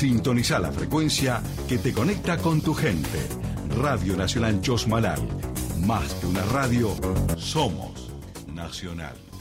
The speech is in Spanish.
Sintoniza la frecuencia que te conecta con tu gente. Radio Nacional Chosmalal. Más que una radio, somos Nacional.